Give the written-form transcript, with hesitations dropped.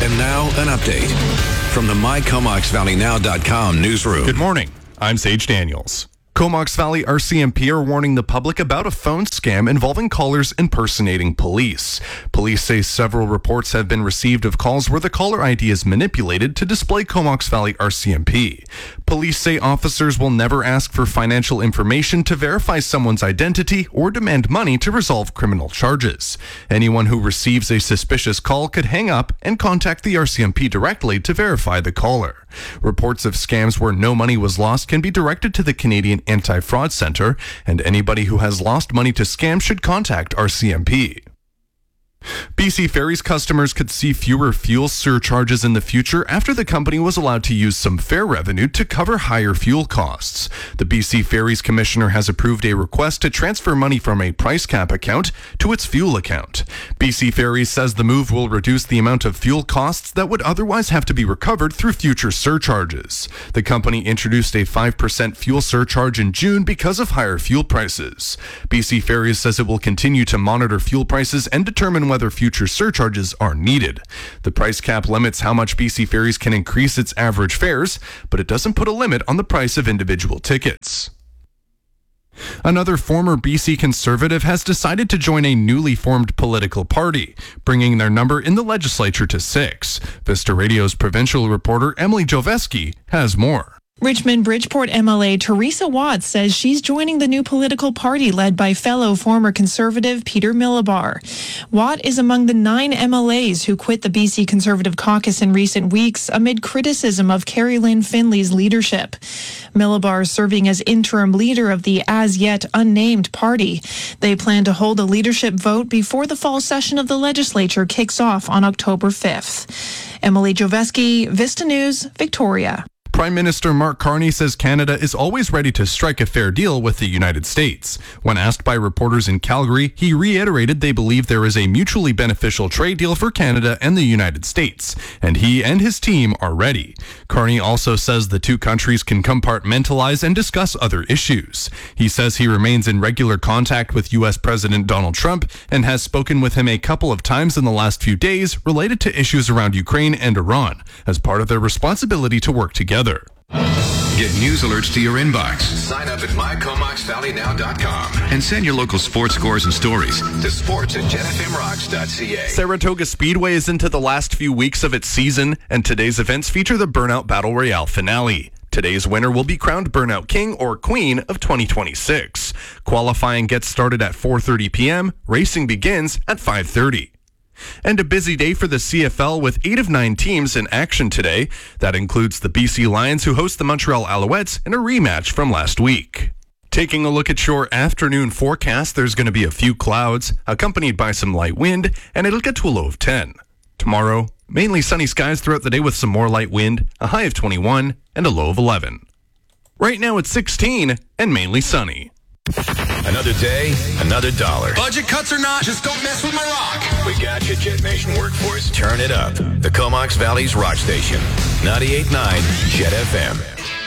And now, an update from the MyComoxValleyNow.com newsroom. Good morning. I'm Sage Daniels. Comox Valley RCMP are warning the public about a phone scam involving callers impersonating police. Police say several reports have been received of calls where the caller ID is manipulated to display Comox Valley RCMP. Police say officers will never ask for financial information to verify someone's identity or demand money to resolve criminal charges. Anyone who receives a suspicious call could hang up and contact the RCMP directly to verify the caller. Reports of scams where no money was lost can be directed to the Canadian Anti-Fraud Center, and anybody who has lost money to scams should contact RCMP. BC Ferries customers could see fewer fuel surcharges in the future after the company was allowed to use some fare revenue to cover higher fuel costs. The BC Ferries Commissioner has approved a request to transfer money from a price cap account to its fuel account. BC Ferries says the move will reduce the amount of fuel costs that would otherwise have to be recovered through future surcharges. The company introduced a 5% fuel surcharge in June because of higher fuel prices. BC Ferries says it will continue to monitor fuel prices and determine whether future surcharges are needed. The price cap limits how much BC Ferries can increase its average fares, but it doesn't put a limit on the price of individual tickets. Another former BC Conservative has decided to join a newly formed political party, bringing their number in the legislature to 6. Vista Radio's provincial reporter Emily Joveski has more. Richmond-Bridgeport MLA Teresa Watts says she's joining the new political party led by fellow former Conservative Peter Millibar. Watt is among the 9 MLAs who quit the BC Conservative caucus in recent weeks amid criticism of Carrie Lynn Finley's leadership. Millibar serving as interim leader of the as-yet unnamed party. They plan to hold a leadership vote before the fall session of the legislature kicks off on October 5th. Emily Joveski, Vista News, Victoria. Prime Minister Mark Carney says Canada is always ready to strike a fair deal with the United States. When asked by reporters in Calgary, he reiterated they believe there is a mutually beneficial trade deal for Canada and the United States, and he and his team are ready. Carney also says the two countries can compartmentalize and discuss other issues. He says he remains in regular contact with U.S. President Donald Trump and has spoken with him a couple of times in the last few days related to issues around Ukraine and Iran as part of their responsibility to work together. Get news alerts to your inbox. Sign up at MyComoxValleyNow.com and send your local sports scores and stories to sports@JetFMRocks.ca. Saratoga Speedway is into the last few weeks of its season, and today's events feature the Burnout Battle Royale finale. Today's winner will be crowned Burnout King or Queen of 2026. Qualifying gets started at 4:30 p.m. Racing begins at 5:30. And a busy day for the CFL with 8 of 9 teams in action today. That includes the BC Lions, who host the Montreal Alouettes in a rematch from last week. Taking a look at your afternoon forecast, there's going to be a few clouds, accompanied by some light wind, and it'll get to a low of 10. Tomorrow, mainly sunny skies throughout the day with some more light wind, a high of 21, and a low of 11. Right now it's 16 and mainly sunny. Another day, another dollar. Budget cuts or not, just don't mess with my rock. We got you, Jet Nation workforce. Turn it up. The Comox Valley's rock station. 98.9 Jet FM.